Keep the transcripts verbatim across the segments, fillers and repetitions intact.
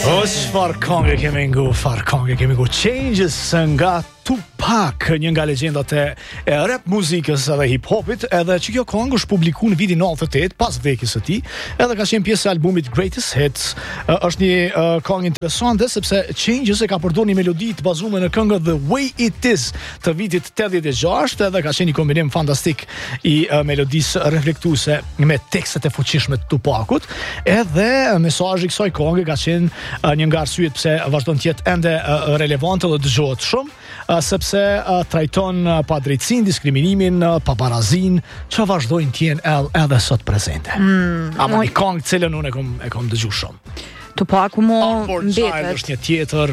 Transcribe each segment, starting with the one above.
O, çfarë këngë kemi ngu, çfarë këngë kemi ngu. Changes nga Tupac, një nga legjendat e, e rap muzikës edhe hip-hopit, edhe që kjo këngë është publiku në vitin nëntëdhjetë e tetë, pas vdekjes së tij, edhe ka qenë pjesë e albumit Greatest Hits. Uh, është një uh, këngë interesante sepse Changes e ka përdorur një melodi të bazuar në këngën The Way It Is të vitit tetëdhjetë e gjashtë, edhe ka qenë një kombinim fantastik i uh, melodisë reflektuese me tekstet e fuqishme të Tupacut, edhe uh, mesazhi i kësaj këngë ka qenë uh, një nga arsyet pse vazhdon të jetë ende uh, relevante dhe dëgjohet shumë. Uh, sepse uh, trajton uh, padrejtësinë, diskriminimin, uh, pabarazin, që vazhdojnë të jenë edhe sot prezente. Mm, Ama një këngë cilën unë e kom, e kom dëgjuar shumë. Tupacu mo mbetet. Është një tjetër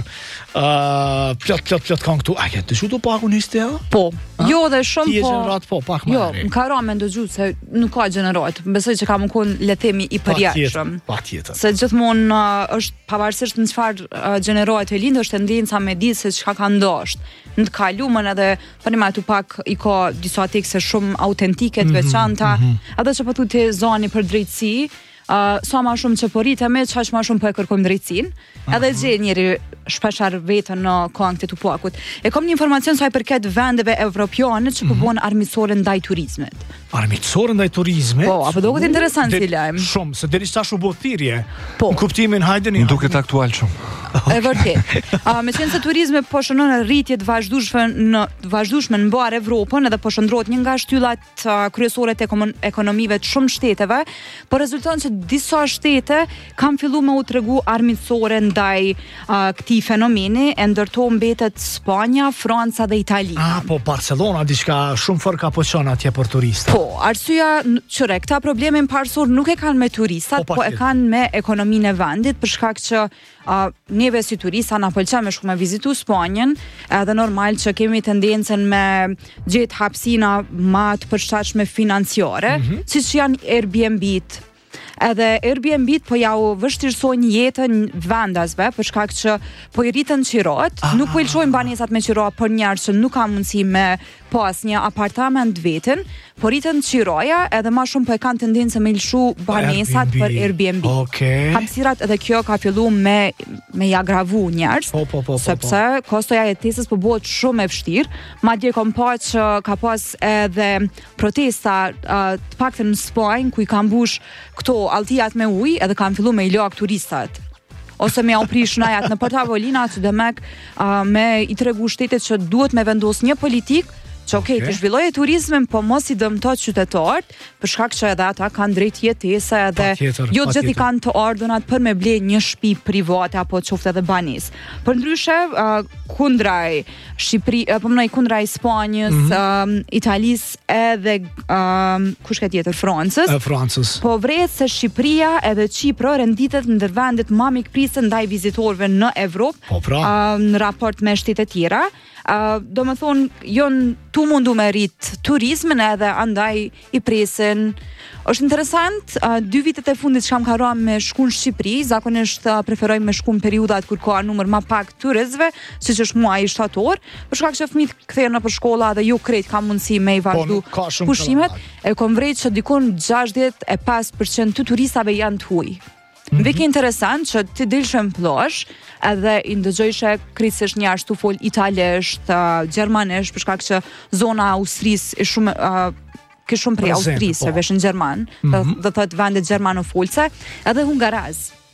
uh, plot plot plot këngë këtu. A ke dëgjuar Tupacu në istë? Po. Ha? Jo dhe shumë po. Po. po pak më. Jo, më ka rënë dëgjuar se nuk ka gjenerat. Besoj që ka më kon le të themi i përjashëm. Patjetër. Se gjithmonë uh, është pavarësisht në çfarë uh, gjenerat e lind është tendenca me ditë se çka ka ndoshtë. Në të kalumën edhe për një Tupac i ka disa tekste shumë autentike të veçanta, mm -hmm. edhe që po thotë zoni për drejtësi. Uh, sa ma shumë që po rritemi, çaq ma shumë po e kërkojmë drejtësinë. Uh-huh. Edhe gje njëri shpeshar vetën në këngët e Tupacut. E kam një informacion sa i përket vendeve evropiane që po uh-huh. bën armiqësore ndaj turizmit. Armiqësore ndaj turizmit? Po, apo duket interesant si lajm. Shumë, se deri tash u bë thirrje. Po. Në kuptimin hajdeni. Duket aktual shumë. Okay. E vërtet. Uh, me qenë se turizmi po shënon rritje të vazhdueshme në vazhdueshme në mbar Evropën, edhe po shndrohet një nga shtyllat uh, kryesore të ekonomive të shumë shteteve, por rezulton që disa shtete kanë filluar me u tregu armiqësore ndaj uh, këtij fenomeni, e ndërto mbetet Spanja, Franca dhe Italia. Ah, po Barcelona diçka shumë fort ka poçon atje për turistë. Po, arsyeja qëre, këta problemin parsor nuk e kanë me turistat, po, po e kanë me ekonominë e vendit, për shkak që uh, neve si turista na pëlqen me shku me vizitu Spanjën, edhe normal që kemi tendencën me gjetë hapësina ma të përshtatshme financiare, mm -hmm. siç janë Airbnb-t. Edhe Airbnb po ja u vështirësojnë jetën vendasve për shkak që po i rritën qirat, ah, nuk po i lëshojnë banesat me qira për njerëz që nuk kanë mundësi me pas një apartament vetën, po rritën qiraja edhe më shumë po e kanë tendencë me lëshu banesat Airbnb. Për Airbnb. Okay. Hapësirat edhe kjo ka filluar me me ja gravu njerëz, po, po, po, sepse po, po. kostoja e jetesës po bëhet shumë e vështirë. Madje kam pa që ka pas edhe protesta uh, të paktën në Spanjë ku i kanë mbush këto altijat me ujë edhe kanë filluar me i lak turistat. Ose me u prish najat në për tavolina që demek uh, me i tregu shtetet që duhet me vendos një politik që okej, okay, të zhvilloje turizmin, po mos i dëmto qytetarët, për shkak që edhe ata kanë drejt jetese edhe jo të gjithë i kanë të ardhunat për me ble një shtëpi private apo qoftë edhe banesë. Për ndryshe, uh, kundraj Shqipëri, uh, po mënoj kundraj Spanjës, mm -hmm. um, Italisë edhe um, kush ka tjetër Francës. E Francës. Po vret se Shqipëria edhe Çipri renditet ndër vendet më mikpritëse ndaj vizitorëve në Evropë, po pra. uh, në raport me shtete tjera. Uh, do më thonë, jonë tu mundu me rrit turizmin edhe andaj i presin. Është interesant, uh, dy vitet e fundit që kam karuar me shku në Shqipëri, zakonisht uh, preferojmë me shku në periudat kur ka numër ma pak turistëve, siç është muaji shtator, për shkak që fëmijët kthehen nëpër shkolla dhe ju krejt ka mundësi me i vazhdu po, pushimet, e kom vrejt që dikun gjashtëdhjetë e pesë përqind të turistave janë të huaj. Mm -hmm. Vek interesant që ti dilshe në plash edhe i ndëgjojshe krejtësisht një ashtu fol italisht, uh, gjermanisht, për shkak që zona Austrisë është shumë uh, ke shumë prej Austrisë, po. Vesh në gjerman, mm -hmm. dhe thot vendet gjermanofolse, edhe hungaraz.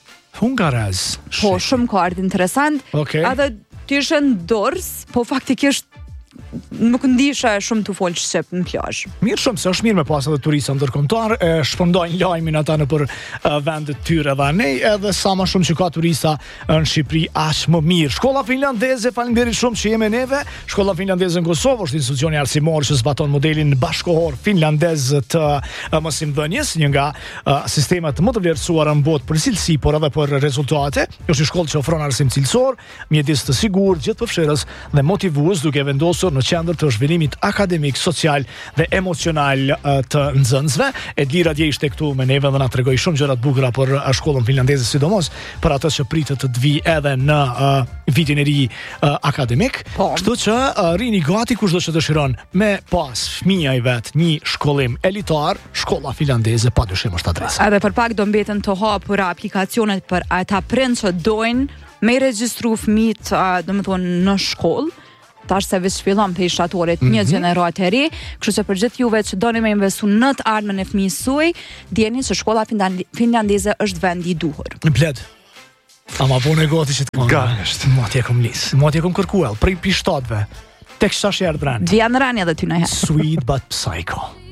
Hungaraz. Po, shumë kart interesant. Okay. Edhe ti ishe në dors, po faktikisht nuk ndishe shumë të folë shqip në plazh. Mirë shumë, se është mirë me pas edhe turista ndërkombëtar, e shpërndajnë lajmin ata në për uh, vendet tyre dhe ne, edhe sa më shumë që ka turista në Shqipëri, aq më mirë. Shkolla finlandeze, faleminderit shumë që jemi neve. Shkolla finlandeze në Kosovë është institucioni arsimor që zbaton modelin bashkohor finlandez të uh, mësimdhënies, një nga uh, sistemat më të vlerësuara në botë për cilësi, por edhe për rezultate. Është një shkollë që ofron arsim cilësor, mjedis të sigurt, gjithëpërfshirës dhe motivues, duke vendosur në qendër qendër të zhvillimit akademik, social dhe emocional të nxënësve. Edlira dje ishte këtu me neve dhe na tregoi shumë gjëra të bukura për shkollën finlandeze, sidomos për atë që pritet të të vi edhe në uh, vitin e ri uh, akademik. Po. Kështu që uh, rini gati kushdo që dëshiron me pas fëmia i vet një shkollim elitar, shkolla finlandeze padyshim është adresa. Edhe për pak do mbeten të hapur aplikacionet për ata prind që dojnë me regjistru fëmijët, uh, domethënë në shkollë. Tash se veç fillon për shtatorit një Mhm. gjenerat e ri, kështu që për gjithë juve që doni me investu në të ardhmen e fëmijës suaj, dijeni se shkolla finlandi- finlandeze është vendi i duhur. Bled. Ama po në gati që të më. Gati. Mati e kom lis. Mati e kom kërkuel prej pishtatve. Tek shashi ardhran. Dvian rani edhe ty në herë. Sweet but psycho.